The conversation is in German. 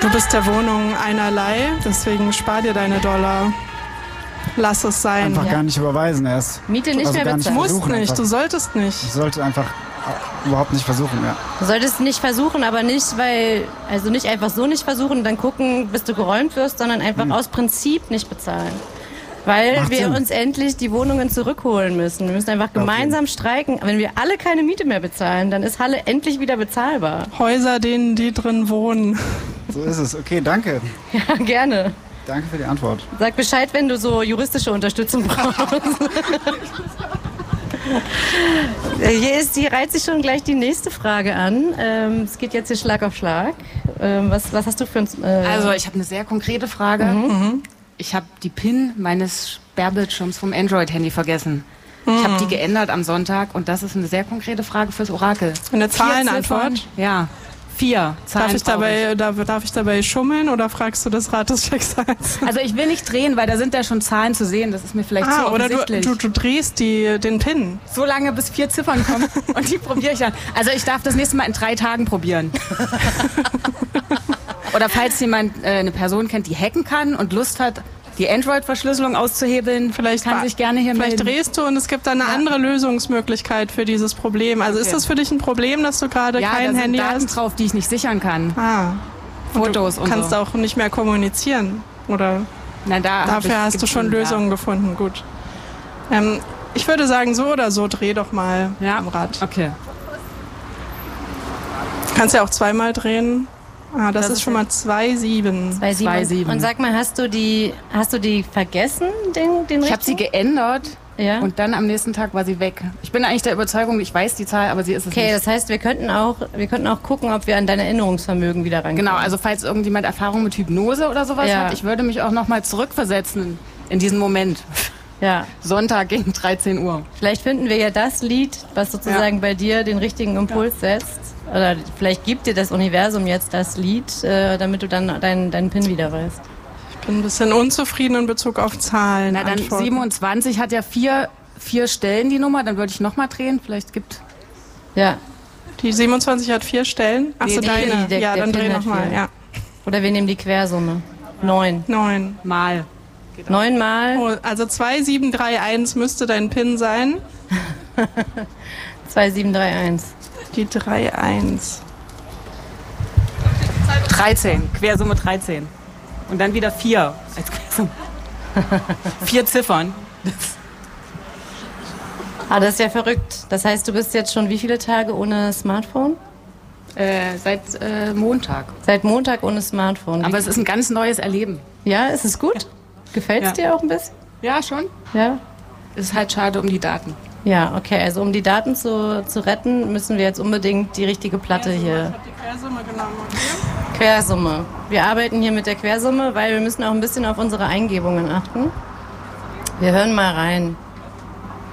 Du bist der Wohnung einerlei, deswegen spar dir deine Dollar. Lass es sein. Einfach gar nicht überweisen erst. Miete nicht mehr bezahlen. Du musst nicht, du solltest nicht. Ich sollte einfach überhaupt nicht versuchen, ja. Du solltest nicht versuchen, aber nicht, also nicht einfach so nicht versuchen und dann gucken, bis du geräumt wirst, sondern einfach aus Prinzip nicht bezahlen. Weil Macht wir Sinn. uns endlich die Wohnungen zurückholen müssen. Wir müssen einfach gemeinsam streiken. Wenn wir alle keine Miete mehr bezahlen, dann ist Halle endlich wieder bezahlbar. Häuser, denen die drin wohnen. So ist es. Okay, danke. Ja, gerne. Danke für die Antwort. Sag Bescheid, wenn du so juristische Unterstützung brauchst. Hier reiht sich schon gleich die nächste Frage an. Es geht jetzt hier Schlag auf Schlag. Was hast du für uns? Also ich habe eine sehr konkrete Frage. Ich habe die PIN meines Sperrbildschirms vom Android-Handy vergessen. Ich habe die geändert am Sonntag und das ist eine sehr konkrete Frage fürs Orakel. Eine 4 Zahlenantwort? Ziffern. Ja, 4 Zahlen. Darf ich dabei schummeln oder fragst du das Rad des Schicksals? Also ich will nicht drehen, weil da sind ja schon Zahlen zu sehen. Das ist mir vielleicht zu oder offensichtlich. du drehst den Pin. So lange, bis 4 Ziffern kommen und die probiere ich dann. Also ich darf das nächste Mal in 3 Tagen probieren. Oder falls jemand eine Person kennt, die hacken kann und Lust hat, die Android-Verschlüsselung auszuhebeln, kann sich gerne hier melden. Vielleicht drehst du und es gibt dann eine andere Lösungsmöglichkeit für dieses Problem. Also ist das für dich ein Problem, dass du gerade kein Handy da sind Daten hast? drauf, die ich nicht sichern kann. Fotos und du kannst so. auch nicht mehr kommunizieren, oder? Nein, dafür hast du schon Lösungen gefunden. Gut. Ich würde sagen, so oder so, dreh doch mal am Rad. Okay. Du kannst ja auch zweimal drehen. Das ist schon mal 2,7. 2,7. Und sag mal, hast du die vergessen, den Ich habe sie geändert und dann am nächsten Tag war sie weg. Ich bin eigentlich der Überzeugung, ich weiß die Zahl, aber sie ist es nicht. Okay, das heißt, wir könnten auch gucken, ob wir an dein Erinnerungsvermögen wieder rankommen. Genau, also falls irgendjemand Erfahrung mit Hypnose oder sowas hat, ich würde mich auch noch mal zurückversetzen in diesen Moment. Ja. Sonntag gegen 13 Uhr. Vielleicht finden wir ja das Lied, was sozusagen bei dir den richtigen Impuls setzt. Oder vielleicht gibt dir das Universum jetzt das Lied, damit du dann deinen PIN wieder weißt. Ich bin ein bisschen unzufrieden in Bezug auf Zahlen. Na dann 27 hat ja vier Stellen die Nummer, dann würde ich nochmal drehen. Vielleicht gibt... Ja. Die 27 hat 4 Stellen? Achso, deine. Ja, dann dreh nochmal. Ja. Oder wir nehmen die Quersumme. 9. 9. Mal. 9 Mal. Oh, also 2731 müsste dein PIN sein. 2731. Die 3,1. 13, Quersumme 13. Und dann wieder 4 als Quersumme. 4 Ziffern. Das ist ja verrückt. Das heißt, du bist jetzt schon wie viele Tage ohne Smartphone? Seit Montag. Seit Montag ohne Smartphone. Aber es ist ein ganz neues Erleben. Ja, ist es gut? Gefällt es dir auch ein bisschen? Ja, schon. Ja. Es ist halt schade um die Daten. Ja, okay. Also um die Daten zu retten, müssen wir jetzt unbedingt die richtige Platte hier... Ich habe die Quersumme genommen. Okay? Quersumme. Wir arbeiten hier mit der Quersumme, weil wir müssen auch ein bisschen auf unsere Eingebungen achten. Wir hören mal rein.